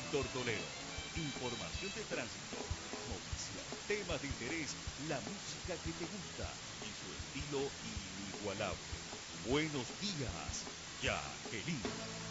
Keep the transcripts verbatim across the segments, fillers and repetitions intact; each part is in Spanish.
Víctor Toledo. Información de tránsito, noticias, temas de interés, la música que te gusta y su estilo inigualable. Buenos días, Jacqueline.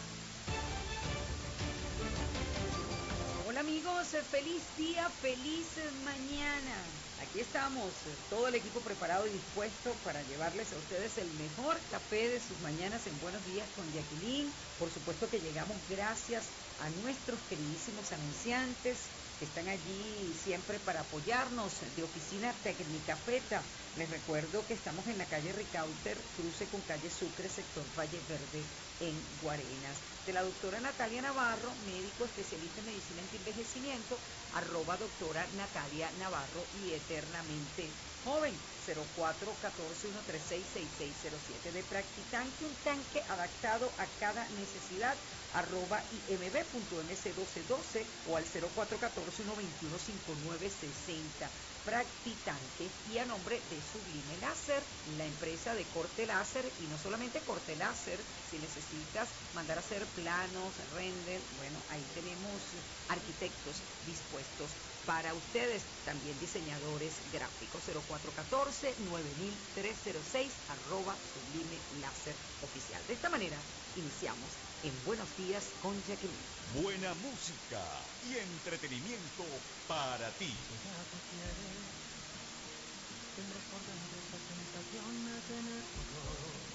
Hola amigos, feliz día, feliz mañana. Aquí estamos, todo el equipo preparado y dispuesto para llevarles a ustedes el mejor café de sus mañanas en Buenos Días con Jacqueline. Por supuesto que llegamos gracias a nuestros queridísimos anunciantes que están allí siempre para apoyarnos, de Oficina Técnica Feta. Les recuerdo que estamos en la calle Ricauter, cruce con calle Sucre, sector Valle Verde, en Guarenas. De la doctora Natalia Navarro, médico especialista en medicina antienvejecimiento, arroba doctora Natalia Navarro y eternamente joven, cero cuatro uno cuatro uno tres seis seis seis cero siete. De Practitanque, un tanque adaptado a cada necesidad, arroba imb punto mc mil doscientos doce o al cero cuatro uno cuatro uno dos uno cinco nueve seis cero. Practitanque, y a nombre de Sublime Láser, la empresa de corte láser, y no solamente corte láser, si necesitas mandar a hacer planos, render, bueno, ahí tenemos arquitectos dispuestos para ustedes, también diseñadores gráficos. Cero cuatro uno cuatro nueve mil trescientos seis, arroba Sublime Láser Oficial. De esta manera iniciamos en Buenos Días con Jacqueline. Buena música y entretenimiento para ti. Ya te quieres, tengo por dentro esa sensación de tener tu olor.